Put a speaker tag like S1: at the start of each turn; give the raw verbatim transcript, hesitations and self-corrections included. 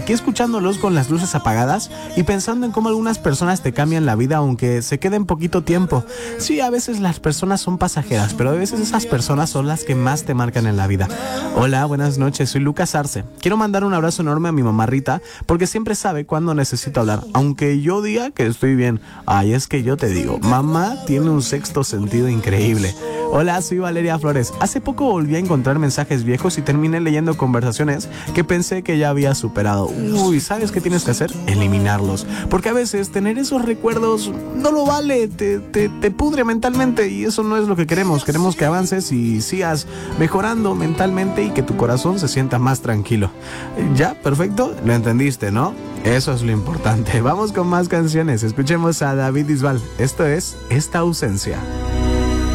S1: aquí escuchándolos con las luces apagadas y pensando en cómo algunas personas te cambian la vida aunque se queden poquito tiempo. Sí, a veces las personas son pasajeras, pero a veces esas personas son las que más te marcan en la vida. Hola, buenas noches, soy Lucas Arce. Quiero mandar un abrazo enorme a mi mamá Rita, porque siempre sabe cuándo necesito hablar, aunque yo diga que estoy bien. Ay, es que yo te digo, mamá tiene un sexto sentido increíble. Hola, soy Valeria Flores. Hace poco volví a encontrar mensajes viejos y terminé leyendo conversaciones que pensé que ya había superado. Uy, ¿sabes qué tienes que hacer? Eliminarlos. Porque a veces tener esos recuerdos no lo vale, te, te, te pudre mentalmente y eso no es lo que queremos. Queremos que avances y sigas mejorando mentalmente y que tu corazón se sienta más tranquilo. ¿Ya? ¿Perfecto? Lo entendiste, ¿no? Eso es lo importante. Vamos con más canciones. Escuchemos a David Bisbal. Esto es Esta Ausencia.